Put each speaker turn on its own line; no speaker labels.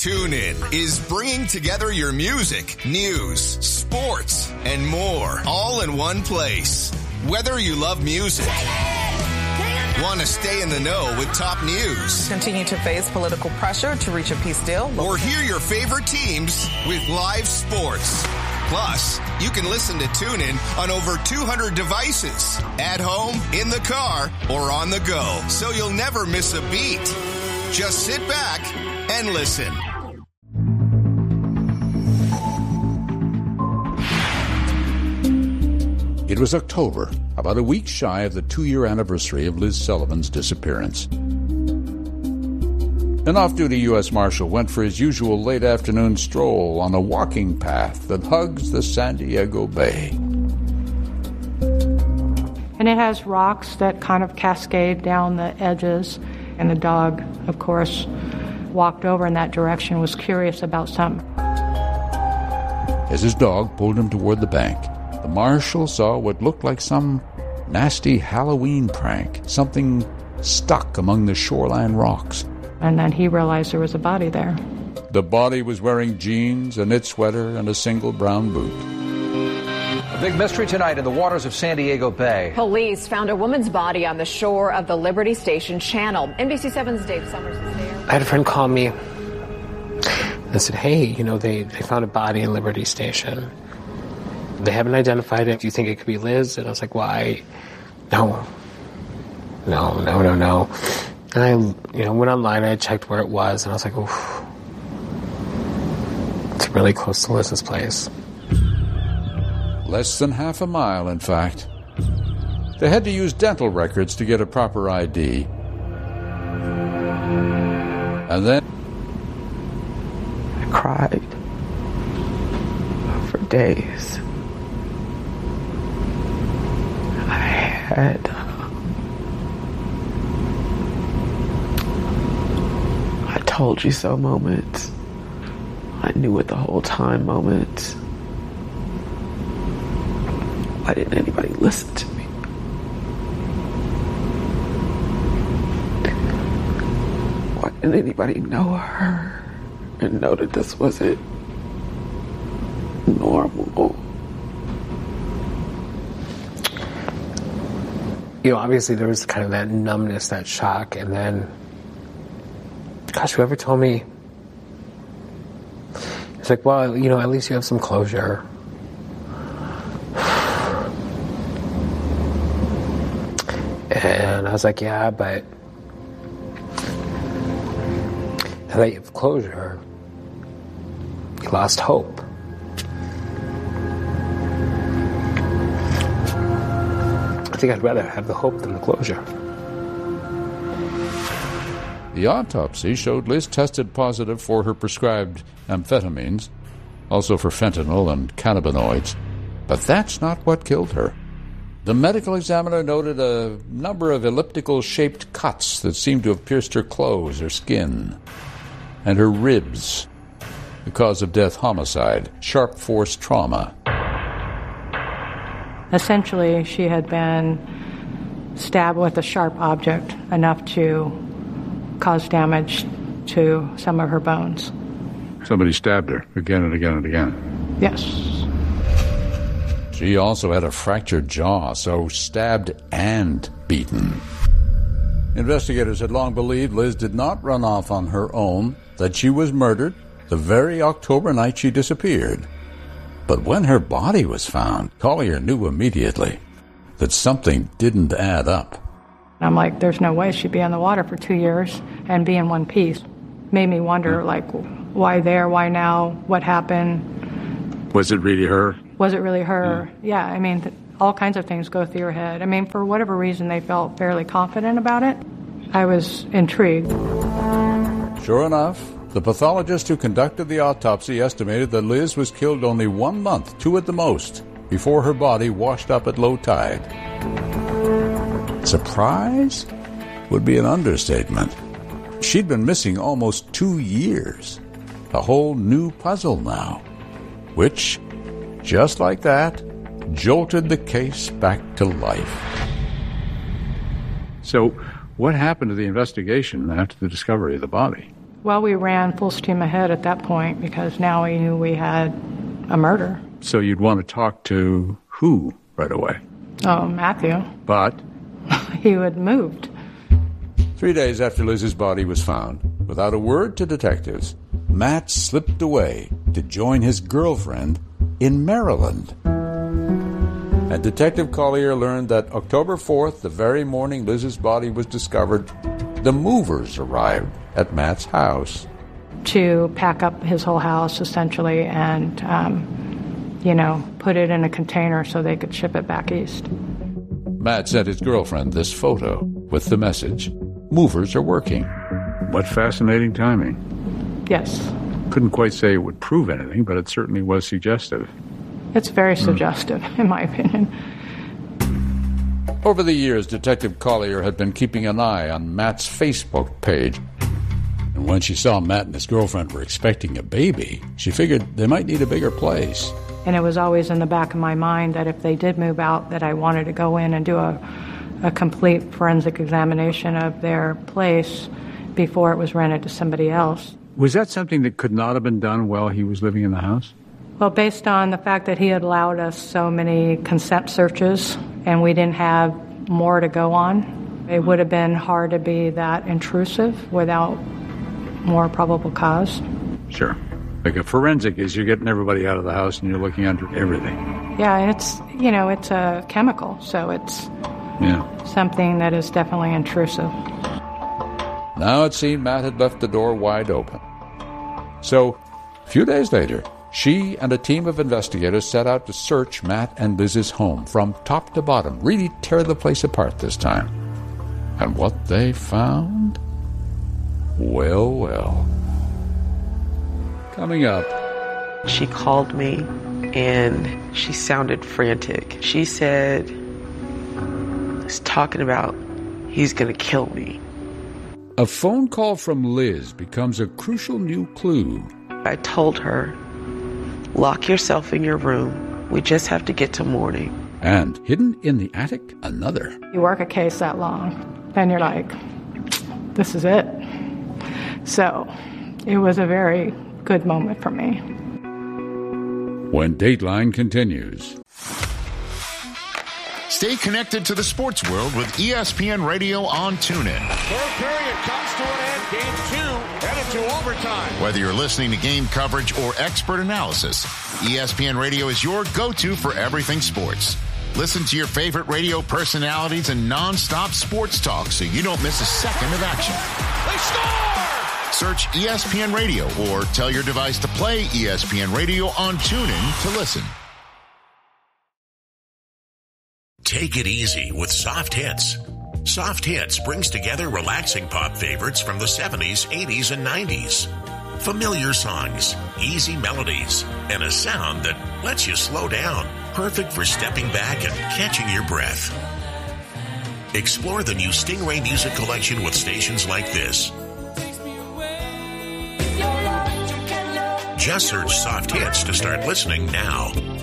TuneIn is bringing together your music, news, sports, and more all in one place. Whether you love music, want to stay in the know with top news,
continue to face political pressure to reach a peace deal,
or hear your favorite teams with live sports. Plus, you can listen to TuneIn on over 200 devices, at home, in the car, or on the go, so you'll never miss a beat. Just sit back and listen.
It was October, about a week shy of the 2-year anniversary of Liz Sullivan's disappearance. An off-duty U.S. Marshal went for his usual late afternoon stroll on a walking path that hugs the San Diego Bay.
And it has rocks that kind of cascade down the edges. And the dog, of course, walked over in that direction, was curious about something.
As his dog pulled him toward the bank, the marshal saw what looked like some nasty Halloween prank, something stuck among the shoreline rocks.
And then he realized there was a body there.
The body was wearing jeans, a knit sweater, and a single brown boot.
A big mystery tonight in the waters of San Diego Bay.
Police found a woman's body on the shore of the Liberty Station Channel. NBC7's Dave Summers is there.
I had a friend call me and said, hey, they found a body in Liberty Station. They haven't identified it. Do you think it could be Liz? And I was like, why? No. And I, went online, I checked where it was, and I was like, oof. It's really close to Liz's place.
Less than half a mile, in fact. They had to use dental records to get a proper ID. And then
I cried for days. I had I told you so moments. I knew it the whole time moments. Why didn't anybody listen to me? Why didn't anybody know her and know that this wasn't normal?
Obviously there was kind of that numbness, that shock, and then, gosh, whoever told me, it's like, well, at least you have some closure. And I was like, yeah, but now that you have closure, you lost hope. I think I'd rather have the hope than the closure.
the autopsy showed Liz tested positive for her prescribed amphetamines, also for fentanyl and cannabinoids. But that's not what killed her. The medical examiner noted a number of elliptical-shaped cuts that seemed to have pierced her clothes or skin, and her ribs. The cause of death, homicide, sharp force trauma.
Essentially, she had been stabbed with a sharp object enough to cause damage to some of her bones.
Somebody stabbed her again and again and again.
Yes.
She also had a fractured jaw, so stabbed and beaten. Investigators had long believed Liz did not run off on her own, that she was murdered the very October night she disappeared. But when her body was found, Collier knew immediately that something didn't add up.
I'm like, there's no way she'd be in the water for 2 years and be in one piece. Made me wonder, like, why there, why now, what happened?
Was it really her?
Was it really her? Yeah, I mean, all kinds of things go through your head. I mean, for whatever reason, they felt fairly confident about it. I was intrigued.
Sure enough, the pathologist who conducted the autopsy estimated that Liz was killed only 1 month, 2 at the most, before her body washed up at low tide. Surprise would be an understatement. She'd been missing almost 2 years. A whole new puzzle now, which, just like that, jolted the case back to life.
So, what happened to the investigation after the discovery of the body?
Well, we ran full steam ahead at that point because now we knew we had a murder.
So you'd want to talk to who right away?
Oh, Matthew.
But?
He had moved.
3 days after Liz's body was found, without a word to detectives, Matt slipped away to join his girlfriend in Maryland. And Detective Collier learned that October 4th, the very morning Liz's body was discovered, the movers arrived at Matt's house.
To pack up his whole house, essentially, and, put it in a container so they could ship it back east.
Matt sent his girlfriend this photo with the message, "Movers are working." What fascinating timing.
Yes.
Couldn't quite say it would prove anything, but it certainly was suggestive.
It's very suggestive, in my opinion.
Over the years, Detective Collier had been keeping an eye on Matt's Facebook page. And when she saw Matt and his girlfriend were expecting a baby, she figured they might need a bigger place.
And it was always in the back of my mind that if they did move out, that I wanted to go in and do a complete forensic examination of their place before it was rented to somebody else.
Was that something that could not have been done while he was living in the house?
Well, based on the fact that he had allowed us so many consent searches and we didn't have more to go on, it would have been hard to be that intrusive without more probable cause.
Sure. Like a forensic is you're getting everybody out of the house and you're looking under everything.
Yeah, and it's a chemical, so it's something that is definitely intrusive.
Now it seemed Matt had left the door wide open. So, a few days later, she and a team of investigators set out to search Matt and Liz's home from top to bottom, really tear the place apart this time. And what they found? Well. Coming up.
She called me and she sounded frantic. She said, he's talking about he's going to kill me.
A phone call from Liz becomes a crucial new clue.
I told her, lock yourself in your room. We just have to get to morning.
And hidden in the attic, another.
You work a case that long, and you're like, this is it. So it was a very good moment for me.
When Dateline continues.
Stay connected to the sports world with ESPN Radio on TuneIn.
Third period comes to an end. Game 2 headed to overtime.
Whether you're listening to game coverage or expert analysis, ESPN Radio is your go-to for everything sports. Listen to your favorite radio personalities and non-stop sports talk so you don't miss a second of action.
They score!
Search ESPN Radio or tell your device to play ESPN Radio on TuneIn to listen.
Take it easy with Soft Hits. Soft Hits brings together relaxing pop favorites from the 70s, 80s, and 90s. Familiar songs, easy melodies, and a sound that lets you slow down. Perfect for stepping back and catching your breath. Explore the new Stingray Music Collection with stations like this. Just search Soft Hits to start listening now.